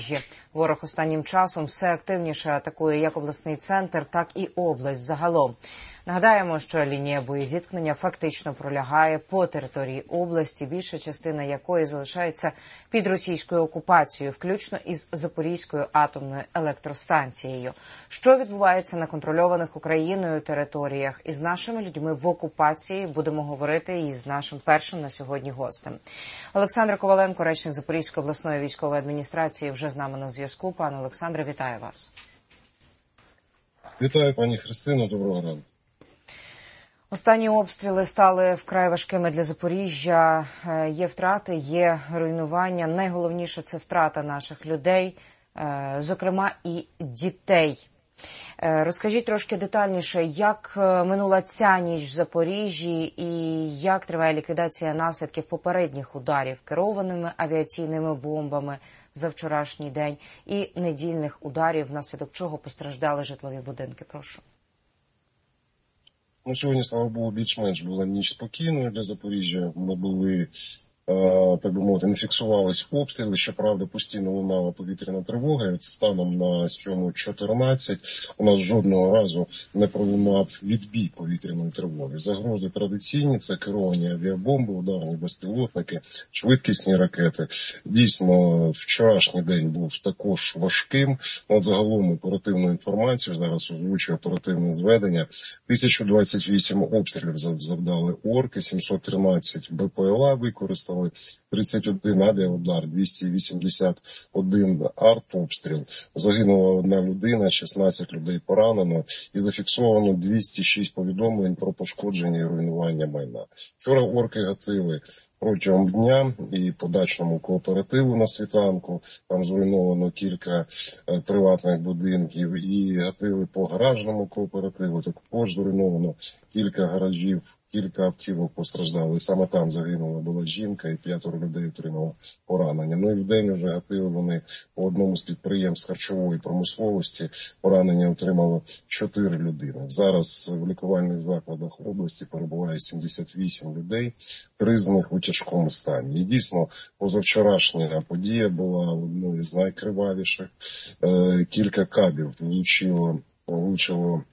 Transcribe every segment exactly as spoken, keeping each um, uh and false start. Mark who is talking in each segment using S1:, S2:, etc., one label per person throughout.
S1: Ворог останнім часом все активніше атакує як обласний центр, так і область загалом. Нагадаємо, що лінія боєзіткнення фактично пролягає по території області, більша частина якої залишається під російською окупацією, включно із Запорізькою атомною електростанцією. Що відбувається на контрольованих Україною територіях із нашими людьми в окупації, будемо говорити із нашим першим на сьогодні гостем. Олександр Коваленко, речник Запорізької обласної військової адміністрації, вже з нами на зв'язку. Пане Олександре, вітаю вас.
S2: Вітаю, пані Христино, доброго ранку.
S1: Останні обстріли стали вкрай важкими для Запоріжжя. Є втрати, є руйнування. Найголовніше – це втрата наших людей, зокрема і дітей. Розкажіть трошки детальніше, як минула ця ніч в Запоріжжі і як триває ліквідація наслідків попередніх ударів керованими авіаційними бомбами за вчорашній день і недільних ударів, внаслідок чого постраждали житлові будинки. Прошу.
S2: Ну, сьогодні, слава Богу, більш-менш була ніч спокійною для Запоріжжя. Ми були, так би мовити, не фіксувались обстріли. Щоправда, постійно лунала повітряна тривога. Станом на сьому чотирнадцять у нас жодного разу не пролунав відбій повітряної тривоги. Загрози традиційні – це керовані авіабомби, ударні безпілотники, швидкісні ракети. Дійсно, вчорашній день був також важким. От загалом оперативну інформацію, зараз озвучую оперативне зведення. тисяча двадцять вісім обстрілів завдали орки, сімсот тринадцять БПЛА використали, тридцять один авіаудар, двісті вісімдесят один артобстріл. Загинула одна людина, шістнадцять людей поранено і зафіксовано двісті шість повідомлень про пошкодження і руйнування майна. Вчора орки гатили протягом дня і по дачному кооперативу на світанку. Там зруйновано кілька е, приватних будинків, і гатили по гаражному кооперативу. Також зруйновано кілька гаражів. Кілька автівок постраждали. Саме там загинула була жінка і п'ятеро людей отримало поранення. Ну і вдень вже гатили вони по одному з підприємств харчової промисловості. Поранення отримало чотири людини. Зараз в лікувальних закладах області перебуває сімдесят вісім людей, три з них у тяжкому стані. І дійсно, позавчорашня подія була одною з найкривавіших. Кілька кабів влучило, влучило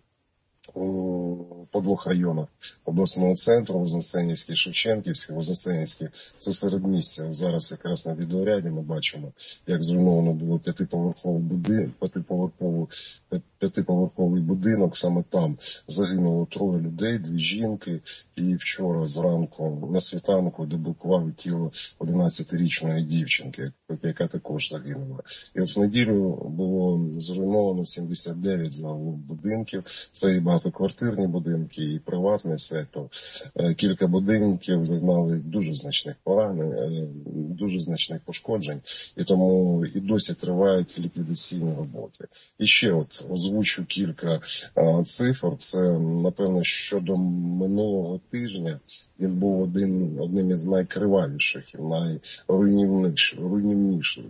S2: по двох районах обласного центру, Вознесенівський, Шевченківський. Вознесенівський – це середмістя. Зараз якраз на відеоряді ми бачимо, як зруйновано було п'ятиповерховий будинок, п'ятиповерховий, п'ятиповерховий будинок. Саме там загинуло троє людей, дві жінки. І вчора зранку на світанку деблокували тіло одинадцятирічної дівчинки, яка також загинула. І от в неділю було зруйновано сімдесят дев'ять загалом будинків. Це і багатоквартирні будинки, і приватний сектор. Кілька будинків зазнали дуже значних поранень, дуже значних пошкоджень, і тому і досі тривають ліквідаційні роботи. І ще от озвучу кілька а, цифр. Це, напевно, щодо минулого тижня він був один, одним із найкривавіших і найруйнівніших, руйнівніших,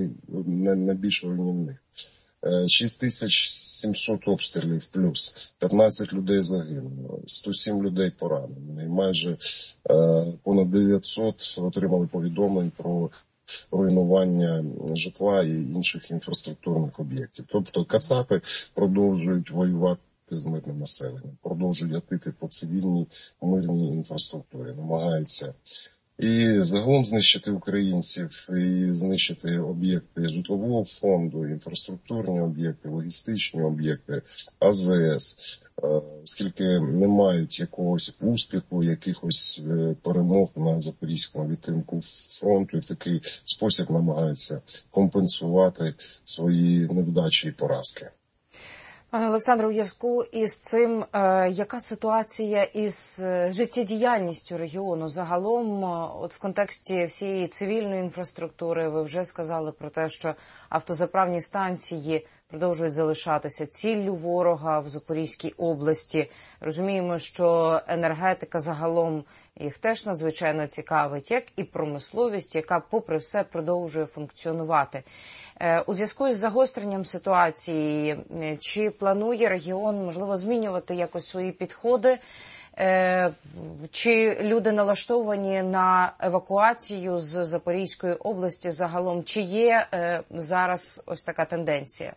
S2: найбільш руйнівних. шість тисяч сімсот обстрілів плюс, п'ятнадцять людей загинуло, сто сім людей поранено, і майже е, понад дев'ятсот отримали повідомлень про руйнування житла і інших інфраструктурних об'єктів. Тобто кацапи продовжують воювати з мирним населенням, продовжують гатити по цивільній мирній інфраструктурі, намагаються і загалом знищити українців, і знищити об'єкти житлового фонду, інфраструктурні об'єкти, логістичні об'єкти, А З С. Оскільки не мають якогось успіху, якихось перемог на Запорізькому відтинку фронту, і в такий спосіб намагаються компенсувати свої невдачі і поразки.
S1: Пане Олександре, у зв'язку із цим, е, яка ситуація із життєдіяльністю регіону загалом, от в контексті всієї цивільної інфраструктури? Ви вже сказали про те, що автозаправні станції продовжують залишатися ціллю ворога в Запорізькій області. Розуміємо, що енергетика загалом їх теж надзвичайно цікавить, як і промисловість, яка попри все продовжує функціонувати. У зв'язку із загостренням ситуації, чи планує регіон, можливо, змінювати якось свої підходи Чи люди налаштовані на евакуацію з Запорізької області загалом? Чи є зараз ось така тенденція?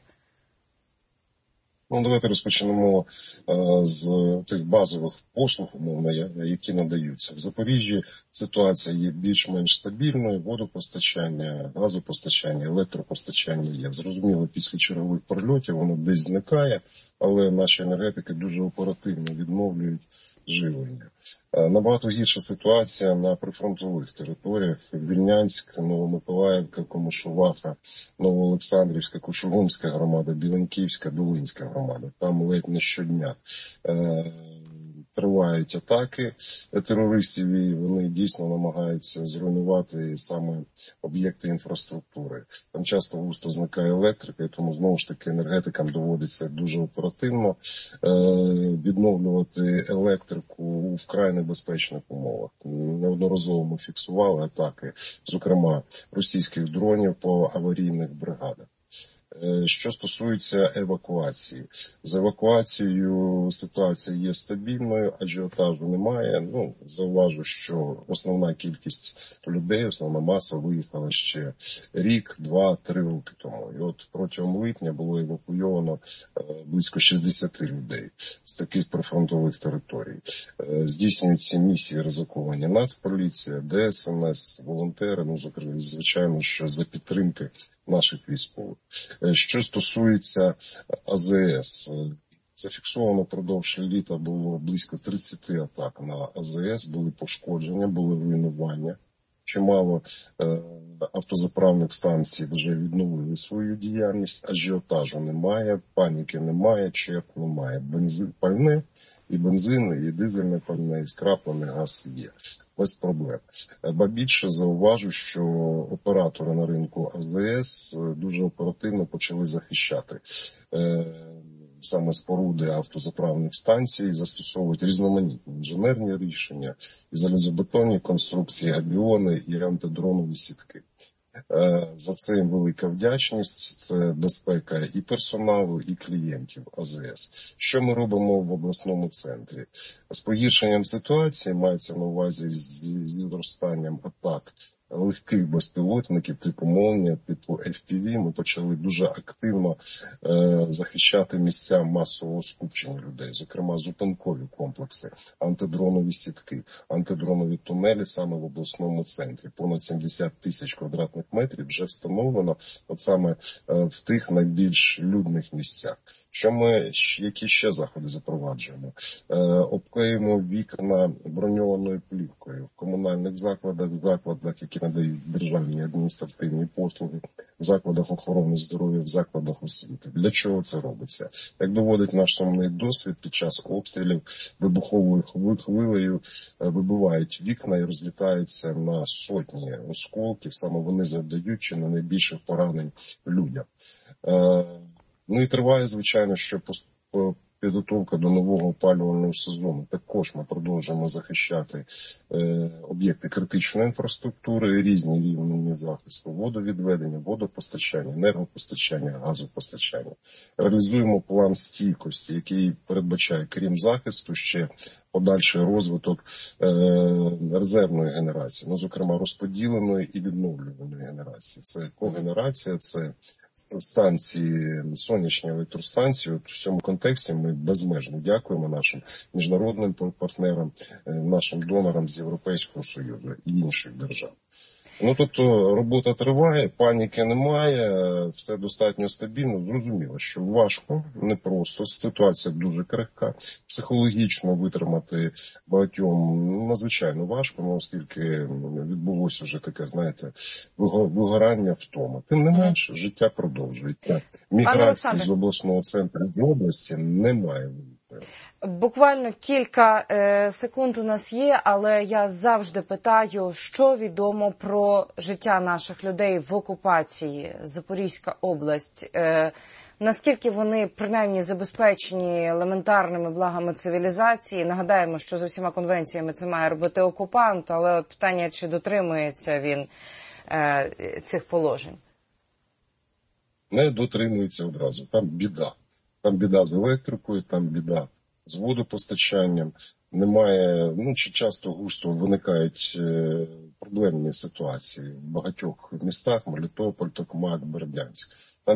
S2: Ну, давайте розпочнемо а, з тих базових послуг, умовно, які надаються. В Запоріжжі ситуація є більш-менш стабільною, водопостачання, газопостачання, електропостачання є. Зрозуміло, після чергових прильотів воно десь зникає, але наші енергетики дуже оперативно відновлюють живлення. Набагато гірша ситуація на прифронтових територіях. Вільнянськ, Новомиколаївка, Комишуваха, Новоолександрівська, Кушугумська громада, Біленківська, Долинська громада. Там ледь не щодня е- тривають атаки терористів, і вони дійсно намагаються зруйнувати саме об'єкти інфраструктури. Там часто густо зникає електрика, і тому знову ж таки енергетикам доводиться дуже оперативно е- відновлювати електрику у вкрай небезпечних умовах. Неодноразово ми фіксували атаки, зокрема російських дронів по аварійних бригадах. Що стосується евакуації. З евакуацією ситуація є стабільною, ажіотажу немає. Ну, зауважу, що основна кількість людей, основна маса виїхала ще рік, два, три роки тому. І от протягом липня було евакуйовано близько шістдесят людей з таких прифронтових територій. Здійснюються місії ризиковані Нацполіція, Де Ес Ем Ес, волонтери, ну, звичайно, що за підтримки наших військових. Що стосується А Зе Ес, зафіксовано впродовж літа було близько тридцять атак на А Зе Ес, були пошкодження, були руйнування. Чимало е, автозаправних станцій вже відновили свою діяльність, ажіотажу немає, паніки немає, черг немає. Бензин, пальне, і бензин, і дизельне пальне, і скраплений газ є. Без проблем. Ба більше зауважу, що оператори на ринку А Зе Ес дуже оперативно почали захищати е, саме споруди автозаправних станцій, застосовують різноманітні інженерні рішення, і залізобетонні конструкції, габіони і антидронові сітки. За це їм велика вдячність, це безпека і персоналу, і клієнтів А Зе Ес. Що ми робимо в обласному центрі? З погіршенням ситуації, мається на увазі зі зростанням атак легких безпілотників типу «Молнія», типу Еф Пі Ві, ми почали дуже активно е, захищати місця масового скупчення людей, зокрема зупинкові комплекси, антидронові сітки, антидронові тунелі саме в обласному центрі. Понад сімдесят тисяч квадратних метрів вже встановлено от саме е, в тих найбільш людних місцях. Що ми, які ще заходи запроваджуємо? Е, обклеїмо вікна броньованою плівкою в комунальних закладах, в закладах, які надають державні адміністративні послуги, в закладах охорони здоров'я, в закладах освіти. Для чого це робиться? Як доводить наш сумний досвід, під час обстрілів вибуховою хвилею вибивають вікна і розлітаються на сотні осколків. Саме вони завдають чи не найбільших поранень людям. Е, Ну і триває, звичайно, що підготовка до нового опалювального сезону. Також ми продовжуємо захищати е, об'єкти критичної інфраструктури, різні рівні захисту, водовідведення, водопостачання, енергопостачання, газопостачання. Реалізуємо план стійкості, який передбачає, крім захисту, ще подальший розвиток е, резервної генерації, ну, зокрема розподіленої і відновлюваної генерації. Це когенерація, це станції, сонячні електростанції. От в цьому контексті ми безмежно дякуємо нашим міжнародним партнерам, нашим донорам з Європейського Союзу і інших держав. Ну, тобто робота триває, паніки немає, все достатньо стабільно. Зрозуміло, що важко, непросто, ситуація дуже крихка, психологічно витримати багатьом надзвичайно важко, ну, оскільки відбулося вже таке, знаєте, вигорання, втома. Тим не менше, життя продовжується. Міграції з обласного центру з області немає.
S1: Буквально кілька е, секунд у нас є, але я завжди питаю, що відомо про життя наших людей в окупації, Запорізька область. Е, наскільки вони, принаймні, забезпечені елементарними благами цивілізації? Нагадаємо, що за всіма конвенціями це має робити окупант, але от питання, чи дотримується він е, цих положень?
S2: Не дотримується одразу. Там біда. Там біда з електрикою, там біда з водопостачанням, немає, ну, чи часто густо виникають проблемні ситуації в багатьох містах: Мелітополь, Токмак, Бердянськ.